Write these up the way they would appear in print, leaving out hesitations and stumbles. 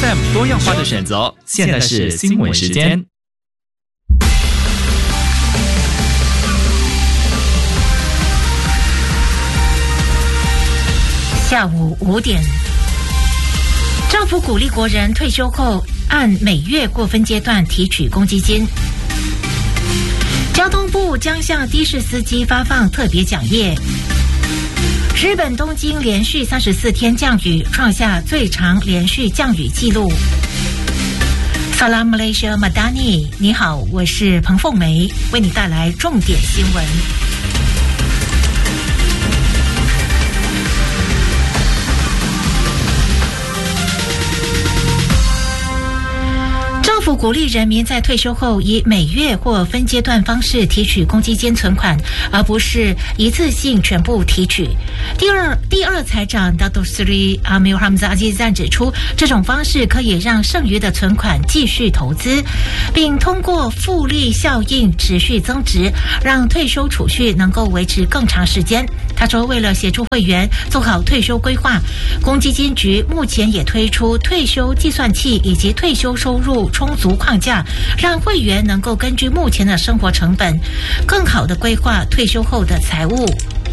FM 多样化的选择，现在是新闻时间。 下午5点，政府鼓励国人退休后按每月过分阶段提取公积金。交通部将向的士司机发放特别奖业。日本东京连续34天降雨，创下最长连续降雨纪录。Salam Malaysia Madani， 你好，我是彭凤梅，为你带来重点新闻。政府鼓励人民在退休后以每月或分阶段方式提取公积金存款，而不是一次性全部提取。第二财长 Datuk Seri Amir Hamzah Azizan 指出，这种方式可以让剩余的存款继续投资，并通过复利效应持续增值，让退休储蓄能够维持更长时间。他说，为了协助会员做好退休规划，公积金局目前也推出退休计算器以及退休收入充足框架，让会员能够根据目前的生活成本，更好地规划退休后的财务。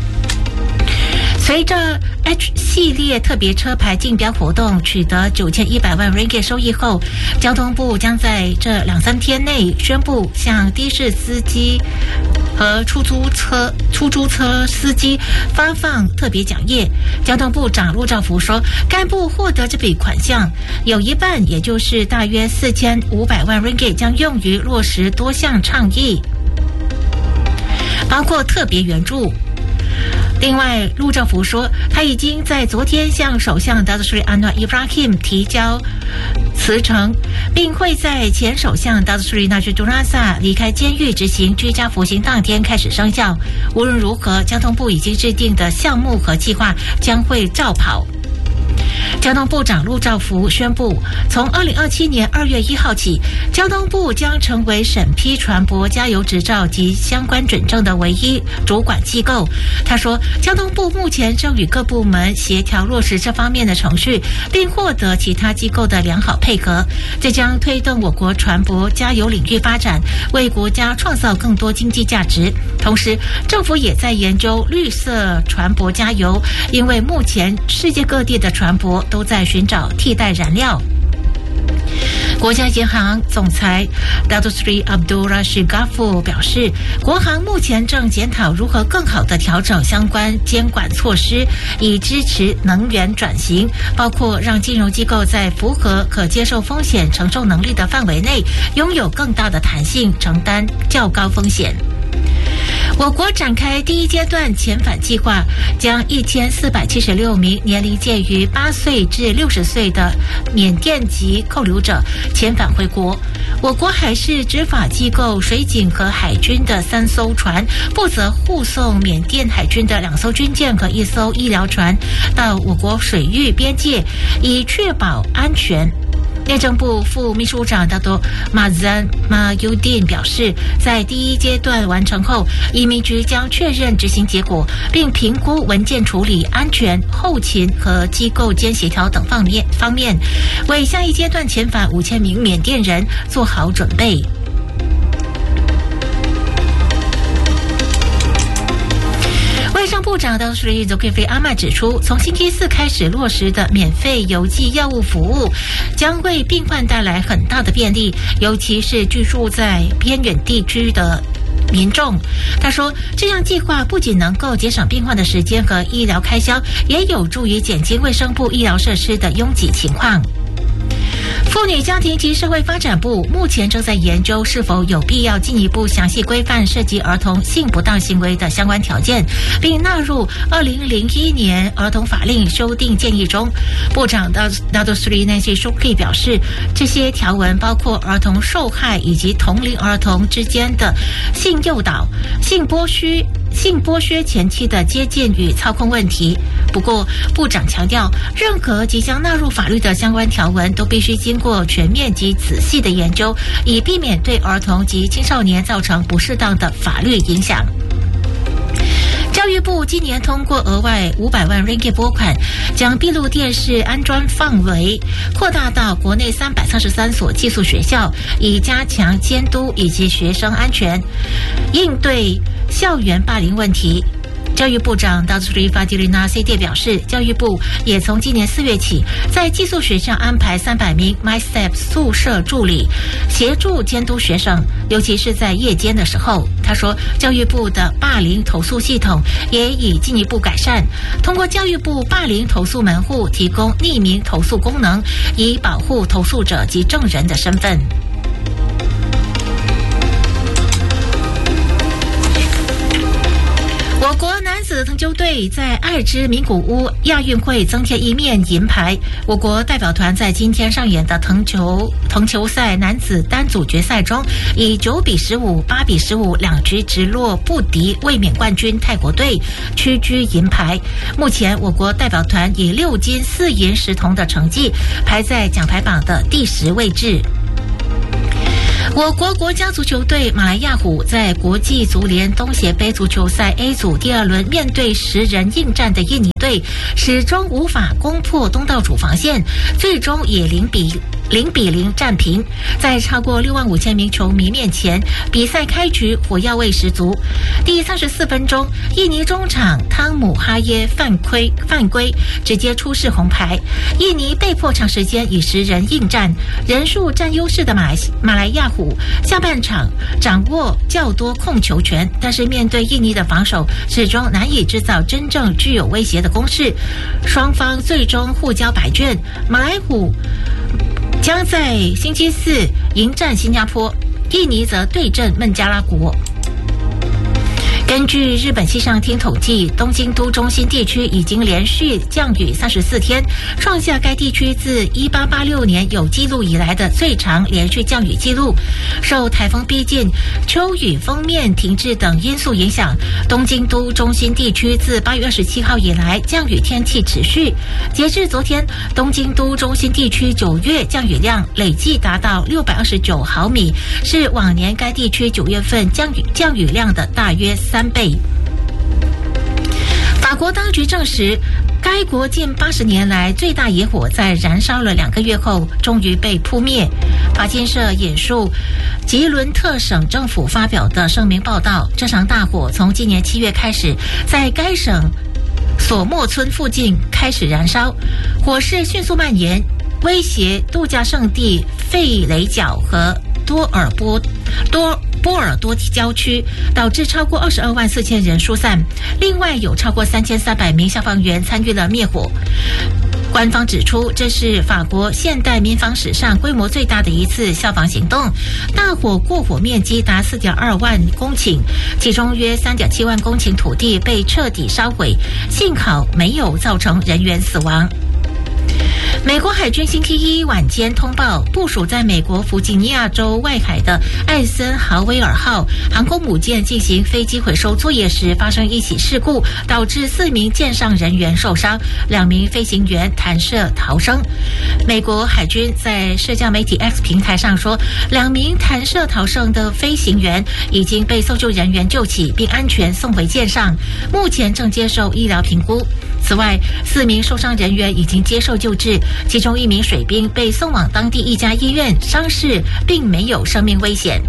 随着 H 系列特别车牌竞标活动取得9100万 ringgit 收益后，交通部将在这2-3天内宣布向的士司机和出租车司机发放特别奖业。交通部长陆兆福说，该部获得这笔款项有一半，也就是大约4500万 ringgit 将用于落实多项倡议，包括特别援助。另外，陆兆福说，他已经在昨天向首相 Datuk Seri Anwar Ibrahim 提交辞呈，并会在前首相 Datuk Seri Najib Razak 离开监狱执行居家服刑当天开始生效。无论如何，交通部已经制定的项目和计划将会照跑。交通部长陆兆福宣布，从2027年2月1号起，交通部将成为审批船舶加油执照及相关准证的唯一主管机构。他说，交通部目前正与各部门协调落实这方面的程序，并获得其他机构的良好配合，这将推动我国船舶加油领域发展，为国家创造更多经济价值。同时，政府也在研究绿色船舶加油，因为目前世界各地的船舶都在寻找替代燃料。国家银行总裁 Datuk Seri Abdul Rashid Ghaffur 表示，国行目前正检讨如何更好地调整相关监管措施，以支持能源转型，包括让金融机构在符合可接受风险承受能力的范围内，拥有更大的弹性，承担较高风险。我国展开第一阶段遣返计划，将1476名年龄介于8岁至60岁的缅甸籍扣留者遣返回国。我国海事执法机构、水警和海军的3艘船负责护送缅甸海军的2艘军舰和1艘医疗船到我国水域边界，以确保安全。内政部副秘书长大多马赞马尤丁表示，在第一阶段完成后，移民局将确认执行结果，并评估文件处理、安全、后勤和机构间协调等方面，为下一阶段遣返5000名缅甸人做好准备。卫生部长 Datuk Seri Zulkifli Ahmad 指出，从星期4开始落实的免费邮寄药物服务将为病患带来很大的便利，尤其是居住在偏远地区的民众。他说，这样计划不仅能够节省病患的时间和医疗开销，也有助于减轻卫生部医疗设施的拥挤情况。妇女家庭及社会发展部目前正在研究是否有必要进一步详细规范涉及儿童性不当行为的相关条件，并纳入2001年儿童法令修订建议中。部长 Datuk Seri Nancy Shukri 表示，这些条文包括儿童受害以及同龄儿童之间的性诱导、性剥削前期的接近与操控问题。不过，部长强调，任何即将纳入法律的相关条文都必须经过全面及仔细的研究，以避免对儿童及青少年造成不适当的法律影响。教教育部今年通过额外500万 ringgit 拨款，将闭路电视安装范围扩大到国内333所寄宿学校，以加强监督以及学生安全，应对校园霸凌问题。教育部长 Datuk Fadilina Saidia 表示，教育部也从今年4月起，在寄宿学校安排300名 MyStep 宿舍助理，协助监督学生，尤其是在夜间的时候。他说，教育部的霸凌投诉系统也已进一步改善，通过教育部霸凌投诉门户提供匿名投诉功能，以保护投诉者及证人的身份。我国男子藤球队在2支名古屋亚运会增添一面银牌。我国代表团在今天上演的藤球赛男子单组决赛中，以9比15、8比15两局直落不敌卫冕冠军泰国队，屈居银牌。目前我国代表团以6金4银10铜的成绩排在奖牌榜的第10位置。我国国家足球队马来亚虎在国际足联东协杯足球赛 A 组第2轮面对10人应战的印尼队，始终无法攻破东道主防线，最终以0比0战平。在超过65000名球迷面前，比赛开局火药味十足。第34分钟，印尼中场汤姆哈耶犯规，直接出示红牌。印尼被迫长时间以10人应战，人数占优势的马来亚虎下半场掌握较多控球权，但是面对印尼的防守，始终难以制造真正具有威胁的攻势。双方最终互交白卷，马来虎将在星期4迎战新加坡，印尼则对阵孟加拉国。根据日本气象厅统计，东京都中心地区已经连续降雨34天，创下该地区自1886年有记录以来的最长连续降雨记录。受台风逼近、秋雨锋面停滞等因素影响，东京都中心地区自8月27号以来降雨天气持续。截至昨天，东京都中心地区9月降雨量累计达到629毫米，是往年该地区9月份降雨量的大约3倍。法国当局证实，该国近80年来最大野火在燃烧了2个月后，终于被扑灭。法新社引述吉伦特省政府发表的声明报道，这场大火从今年7月开始，在该省索莫村附近开始燃烧，火势迅速蔓延，威胁度假胜地费雷角和波尔多郊区，导致超过22万4千人疏散。另外有超过3300名消防员参与了灭火。官方指出，这是法国现代民防史上规模最大的一次消防行动。大火过火面积达4.2万公顷，其中约3.7万公顷土地被彻底烧毁，幸好没有造成人员死亡。美国海军星期一晚间通报，部署在美国弗吉尼亚州外海的艾森豪威尔号航空母舰进行飞机回收作业时发生一起事故，导致4名舰上人员受伤，2名飞行员弹射逃生。美国海军在社交媒体 X 平台上说，2名弹射逃生的飞行员已经被搜救人员救起，并安全送回舰上，目前正接受医疗评估。此外，4名受伤人员已经接受救治，其中1名水兵被送往当地一家医院，伤势并没有生命危险。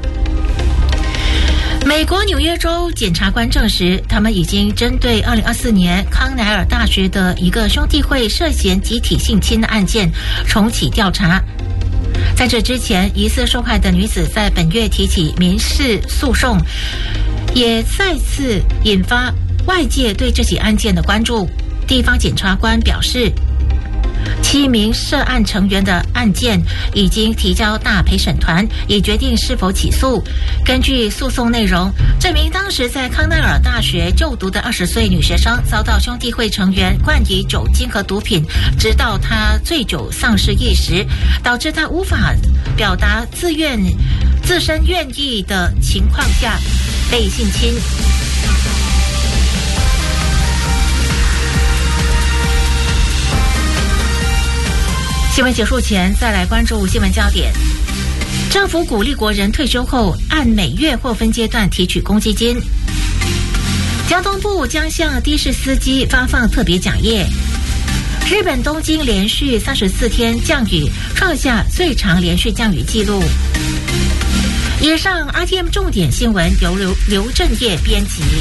美国纽约州检察官证实，他们已经针对2024年康奈尔大学的一个兄弟会涉嫌集体性侵的案件重启调查。在这之前，疑似受害的女子在本月提起民事诉讼，也再次引发外界对这起案件的关注。地方检察官表示，7名涉案成员的案件已经提交大陪审团，已决定是否起诉。根据诉讼内容，这名当时在康奈尔大学就读的20岁女学生遭到兄弟会成员灌以酒精和毒品，直到她醉酒丧失意识，导致她无法表达自身愿意的情况下被性侵。新闻结束前，再来关注新闻焦点。政府鼓励国人退休后按每月或分阶段提取公积金。 交通部将向的士司机发放特别奖业。日本东京连续34天降雨，创下最长连续降雨纪录。以上 RTM 重点新闻由刘正业编辑。